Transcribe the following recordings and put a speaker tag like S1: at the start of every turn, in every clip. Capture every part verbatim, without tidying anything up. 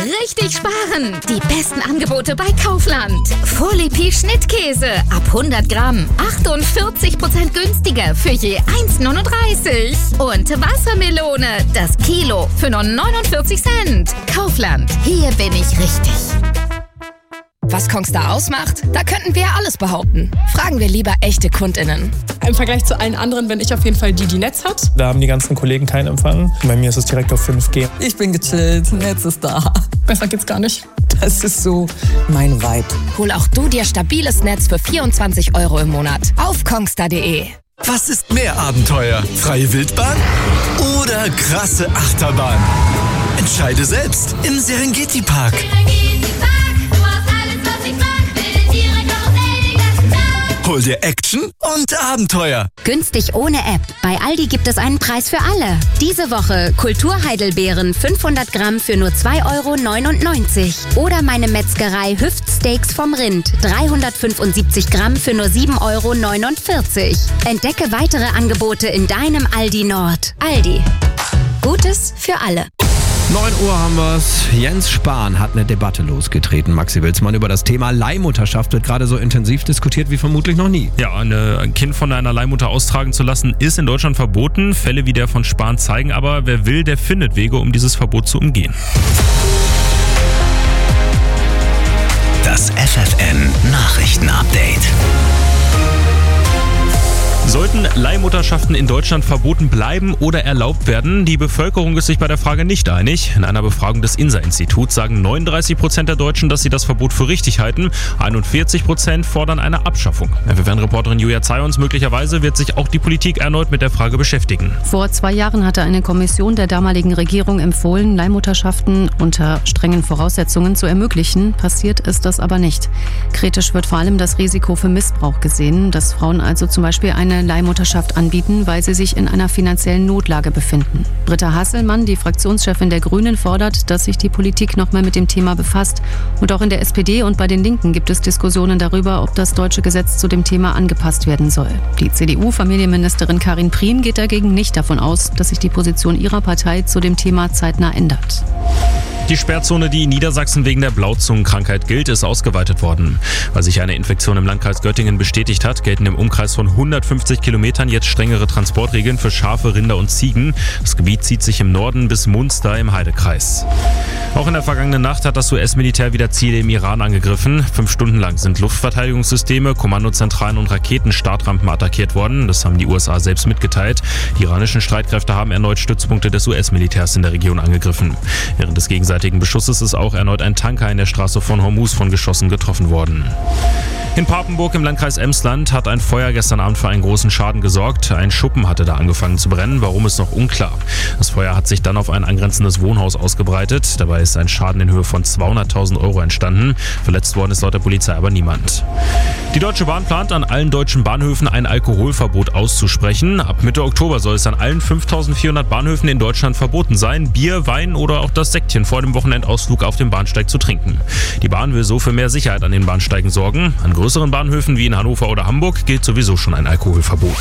S1: richtig sparen. Die besten Angebote bei Kaufland. Fourlipi Schnittkäse ab hundert Gramm. achtundvierzig Prozent günstiger für je eins neununddreißig. Und Wassermelone, das Kilo für nur neunundvierzig Cent. Kaufland, hier bin ich richtig.
S2: Was Kongstar ausmacht? Da könnten wir ja alles behaupten. Fragen wir lieber echte KundInnen.
S3: Im Vergleich zu allen anderen bin ich auf jeden Fall die, die Netz hat.
S4: Da haben die ganzen Kollegen keinen Empfang. Bei mir ist es direkt auf fünf G.
S5: Ich bin gechillt, Netz ist da.
S3: Besser geht's gar nicht.
S5: Das ist so mein Vibe.
S2: Hol auch du dir stabiles Netz für vierundzwanzig Euro im Monat auf kongstar punkt de.
S6: Was ist mehr Abenteuer? Freie Wildbahn oder krasse Achterbahn? Entscheide selbst im Serengeti Park. Hol dir Action und Abenteuer.
S7: Günstig ohne App. Bei Aldi gibt es einen Preis für alle. Diese Woche Kulturheidelbeeren fünfhundert Gramm für nur zwei Euro neunundneunzig. Oder meine Metzgerei Hüftsteaks vom Rind dreihundertfünfundsiebzig Gramm für nur sieben Euro neunundvierzig. Entdecke weitere Angebote in deinem Aldi Nord. Aldi. Gutes für alle.
S8: neun Uhr haben wir's. Jens Spahn hat eine Debatte losgetreten. Maxi Wilsmann, über das Thema Leihmutterschaft wird gerade so intensiv diskutiert wie vermutlich noch nie.
S9: Ja, eine, ein Kind von einer Leihmutter austragen zu lassen, ist in Deutschland verboten. Fälle wie der von Spahn zeigen aber, wer will, der findet Wege, um dieses Verbot zu umgehen.
S6: Das F F N Nachrichtenupdate.
S9: Sollten Leihmutterschaften in Deutschland verboten bleiben oder erlaubt werden? Die Bevölkerung ist sich bei der Frage nicht einig. In einer Befragung des INSA-Instituts sagen neununddreißig Prozent der Deutschen, dass sie das Verbot für richtig halten. einundvierzig Prozent fordern eine Abschaffung. F F N-Reporterin Julia Zayons, möglicherweise wird sich auch die Politik erneut mit der Frage beschäftigen.
S10: Vor zwei Jahren hatte eine Kommission der damaligen Regierung empfohlen, Leihmutterschaften unter strengen Voraussetzungen zu ermöglichen. Passiert ist das aber nicht. Kritisch wird vor allem das Risiko für Missbrauch gesehen, dass Frauen also zum Beispiel eine Leihmutterschaft anbieten, weil sie sich in einer finanziellen Notlage befinden. Britta Hasselmann, die Fraktionschefin der Grünen, fordert, dass sich die Politik nochmal mit dem Thema befasst. Und auch in der S P D und bei den Linken gibt es Diskussionen darüber, ob das deutsche Gesetz zu dem Thema angepasst werden soll. Die C D U-Familienministerin Karin Prien geht dagegen nicht davon aus, dass sich die Position ihrer Partei zu dem Thema zeitnah ändert.
S9: Die Sperrzone, die in Niedersachsen wegen der Blauzungenkrankheit gilt, ist ausgeweitet worden. Weil sich eine Infektion im Landkreis Göttingen bestätigt hat, gelten im Umkreis von hundertfünfzig Kilometern jetzt strengere Transportregeln für Schafe, Rinder und Ziegen. Das Gebiet zieht sich im Norden bis Munster im Heidekreis. Auch in der vergangenen Nacht hat das U S-Militär wieder Ziele im Iran angegriffen. Fünf Stunden lang sind Luftverteidigungssysteme, Kommandozentralen und Raketenstartrampen attackiert worden. Das haben die U S A selbst mitgeteilt. Die iranischen Streitkräfte haben erneut Stützpunkte des U S-Militärs in der Region angegriffen. Während des gegenseitigen Beschusses ist auch erneut ein Tanker in der Straße von Hormuz von Geschossen getroffen worden. In Papenburg im Landkreis Emsland hat ein Feuer gestern Abend für einen großen Schaden gesorgt. Ein Schuppen hatte da angefangen zu brennen, warum ist noch unklar. Das Feuer hat sich dann auf ein angrenzendes Wohnhaus ausgebreitet. Dabei ist ein Schaden in Höhe von zweihunderttausend Euro entstanden. Verletzt worden ist laut der Polizei aber niemand. Die Deutsche Bahn plant, an allen deutschen Bahnhöfen ein Alkoholverbot auszusprechen. Ab Mitte Oktober soll es an allen fünftausendvierhundert Bahnhöfen in Deutschland verboten sein, Bier, Wein oder auch das Sektchen vor dem Wochenendausflug auf dem Bahnsteig zu trinken. Die Bahn will so für mehr Sicherheit an den Bahnsteigen sorgen. An größeren Bahnhöfen wie in Hannover oder Hamburg gilt sowieso schon ein Alkoholverbot.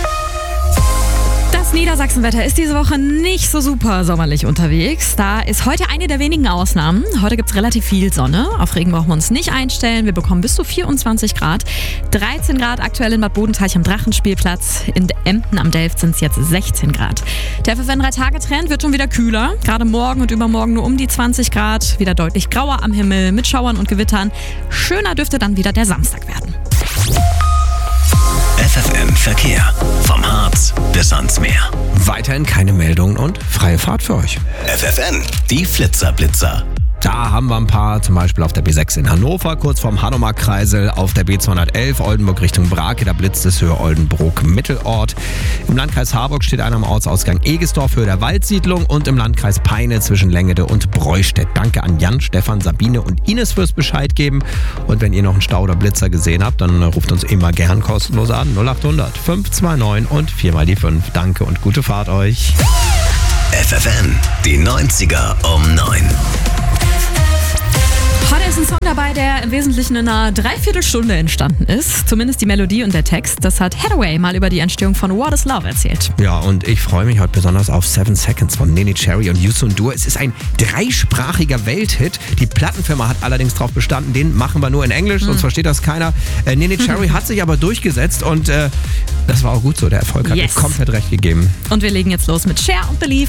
S11: Das Niedersachsenwetter ist diese Woche nicht so super sommerlich unterwegs. Da ist heute eine der wenigen Ausnahmen. Heute gibt es relativ viel Sonne. Auf Regen brauchen wir uns nicht einstellen. Wir bekommen bis zu vierundzwanzig Grad. dreizehn Grad aktuell in Bad Bodenteich am Drachenspielplatz. In Emden am Delft sind es jetzt sechzehn Grad. Der F F N drei Tage Trend wird schon wieder kühler. Gerade morgen und übermorgen nur um die zwanzig Grad. Wieder deutlich grauer am Himmel mit Schauern und Gewittern. Schöner dürfte dann wieder der Samstag werden.
S6: F F N Verkehr. Vom Harz bis ans Meer.
S8: Weiterhin keine Meldungen und freie Fahrt für euch.
S6: F F N, die Flitzerblitzer.
S8: Da haben wir ein paar, zum Beispiel auf der B sechs in Hannover, kurz vorm Hanomag-Kreisel, auf der B zweihundertelf Oldenburg Richtung Brake, da blitzt es Höhe Oldenburg-Mittelort. Im Landkreis Harburg steht einer am Ortsausgang Egesdorf, Höhe der Waldsiedlung, und im Landkreis Peine zwischen Längede und Breustedt. Danke an Jan, Stefan, Sabine und Ines fürs Bescheid geben. Und wenn ihr noch einen Stau oder Blitzer gesehen habt, dann ruft uns immer gern kostenlos an. null acht hundert fünf zwei neun und vier mal die fünf. Danke und gute Fahrt euch.
S6: F F N, die neunziger um neun.
S11: Heute ist ein Song dabei, der im Wesentlichen in einer Dreiviertelstunde entstanden ist. Zumindest die Melodie und der Text. Das hat Hathaway mal über die Entstehung von What is Love erzählt.
S8: Ja, und ich freue mich heute besonders auf Seven Seconds von Neneh Cherry und Youssou N'Dour. Es ist ein dreisprachiger Welthit. Die Plattenfirma hat allerdings darauf bestanden, den machen wir nur in Englisch, sonst mhm. versteht das keiner. Äh, Neneh Cherry hat sich aber durchgesetzt und äh, das war auch gut so. Der Erfolg hat yes. mir komplett recht gegeben.
S11: Und wir legen jetzt los mit Cher und Believe.